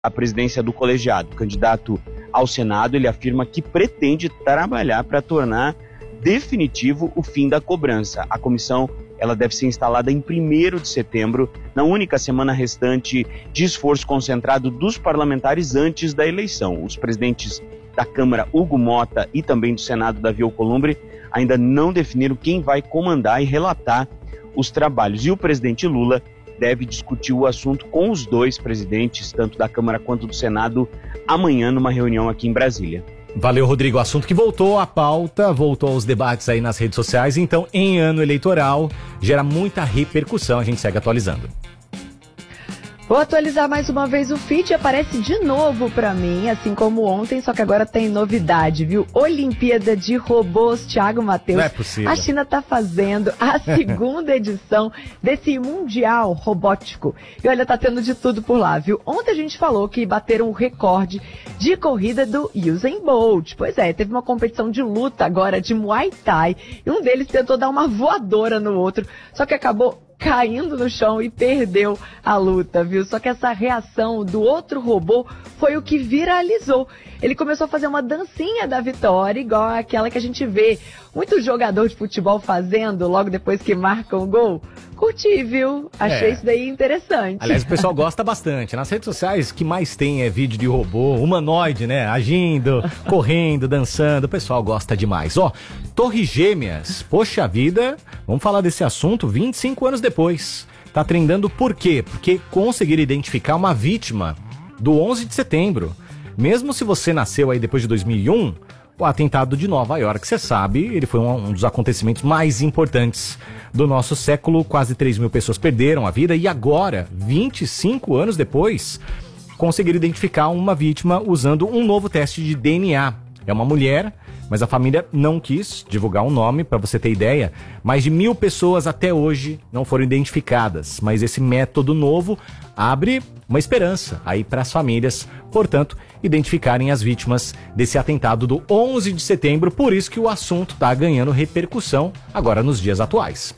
à presidência do colegiado. O candidato ao Senado, ele afirma que pretende trabalhar para tornar definitivo o fim da cobrança. A comissão, ela deve ser instalada em 1º de setembro, na única semana restante de esforço concentrado dos parlamentares antes da eleição. Os presidentes da Câmara, Hugo Mota, e também do Senado, Davi Alcolumbre, ainda não definiram quem vai comandar e relatar os trabalhos. E o presidente Lula deve discutir o assunto com os dois presidentes, tanto da Câmara quanto do Senado, amanhã numa reunião aqui em Brasília. Valeu, Rodrigo. O assunto que voltou à pauta, voltou aos debates aí nas redes sociais. Então, em ano eleitoral, gera muita repercussão. A gente segue atualizando. Vou atualizar mais uma vez o feed, aparece de novo pra mim, assim como ontem, só que agora tem novidade, viu? Olimpíada de Robôs, Thiago Matheus. Não é possível. A China tá fazendo a segunda edição desse Mundial Robótico. E olha, tá tendo de tudo por lá, viu? Ontem a gente falou que bateram o recorde de corrida do Usain Bolt. Pois é, teve uma competição de luta agora de Muay Thai, e um deles tentou dar uma voadora no outro, só que acabou caindo no chão e perdeu a luta, viu? Só que essa reação do outro robô foi o que viralizou. Ele começou a fazer uma dancinha da vitória, igual aquela que a gente vê muito jogador de futebol fazendo logo depois que marca um gol. Curti, viu? Achei isso daí interessante. Aliás, o pessoal gosta bastante. Nas redes sociais, o que mais tem é vídeo de robô, humanoide, né? Agindo, correndo, dançando. O pessoal gosta demais. Ó, Torres Gêmeas. Poxa vida, vamos falar desse assunto 25 anos depois. Tá trendando por quê? Porque conseguiram identificar uma vítima do 11 de setembro. Mesmo se você nasceu aí depois de 2001... O atentado de Nova York, você sabe, ele foi um dos acontecimentos mais importantes do nosso século. Quase 3 mil pessoas perderam a vida e agora, 25 anos depois, conseguiram identificar uma vítima usando um novo teste de DNA. É uma mulher, mas a família não quis divulgar um nome, para você ter ideia. Mais de 1.000 pessoas até hoje não foram identificadas, mas esse método novo abre uma esperança aí para as famílias, portanto, identificarem as vítimas desse atentado do 11 de setembro. Por isso que o assunto está ganhando repercussão agora nos dias atuais.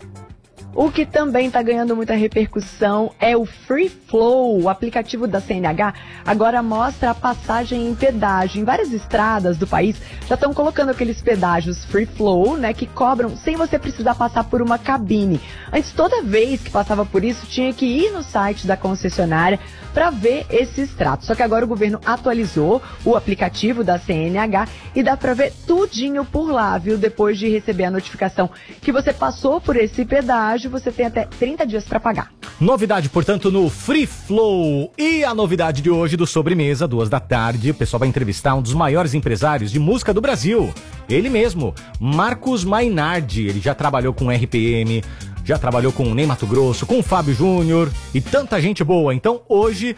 O que também está ganhando muita repercussão é o Free Flow. O aplicativo da CNH agora mostra a passagem em pedágio. Em várias estradas do país já estão colocando aqueles pedágios Free Flow, né, que cobram sem você precisar passar por uma cabine. Antes, toda vez que passava por isso, tinha que ir no site da concessionária para ver esse extrato. Só que agora o governo atualizou o aplicativo da CNH e dá para ver tudinho por lá, viu? Depois de receber a notificação que você passou por esse pedágio, você tem até 30 dias para pagar. Novidade, portanto, no Free Flow. E a novidade de hoje do Sobremesa, 14h, o pessoal vai entrevistar um dos maiores empresários de música do Brasil. Ele mesmo, Marcos Mainardi. Ele já trabalhou com RPM, já trabalhou com o Ney Matogrosso, com o Fábio Júnior e tanta gente boa. Então, hoje,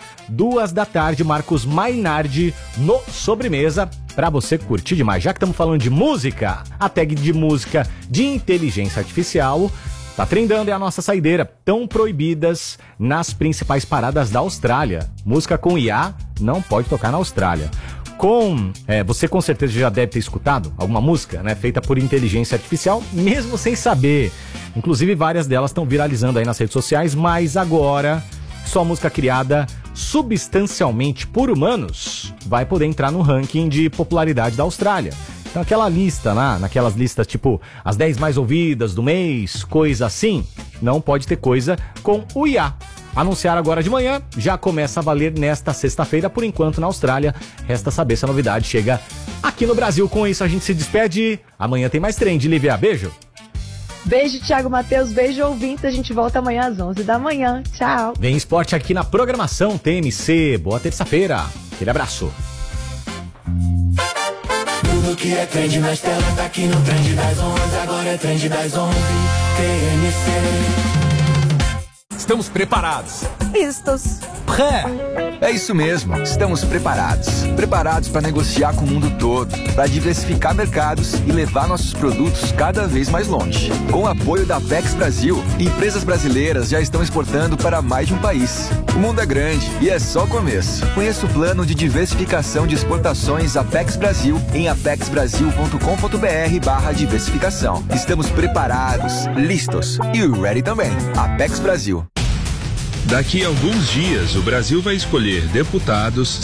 14h, Marcos Mainardi no Sobremesa, pra você curtir demais. Já que estamos falando de música, a tag de música de inteligência artificial tá trendando, é a nossa saideira. Tão proibidas nas principais paradas da Austrália. Música com IA não pode tocar na Austrália. Você com certeza já deve ter escutado alguma música, né, feita por inteligência artificial, mesmo sem saber. Inclusive várias delas estão viralizando aí nas redes sociais, mas agora só música criada substancialmente por humanos vai poder entrar no ranking de popularidade da Austrália. Então aquela lista lá, naquelas listas tipo as 10 mais ouvidas do mês, coisa assim, não pode ter coisa com o IA. Anunciaram agora de manhã, já começa a valer nesta sexta-feira, por enquanto na Austrália. Resta saber se a novidade chega aqui no Brasil. Com isso a gente se despede. Amanhã tem mais trem de Lívia. Beijo. Beijo, Thiago Matheus. Beijo, ouvintes. A gente volta amanhã às 11 da manhã. Tchau. Vem esporte aqui na programação TMC. Boa terça-feira. Aquele abraço. Tudo que é trend nas telas tá aqui no Trend das 11. Agora é Trend das 11. TMC. Estamos preparados. Vistos. É isso mesmo, estamos preparados. Preparados para negociar com o mundo todo, para diversificar mercados e levar nossos produtos cada vez mais longe. Com o apoio da Apex Brasil, empresas brasileiras já estão exportando para mais de um país. O mundo é grande e é só o começo. Conheça o plano de diversificação de exportações Apex Brasil em apexbrasil.com.br/diversificação. Estamos preparados, listos e ready também. Apex Brasil. Daqui a alguns dias, o Brasil vai escolher deputados,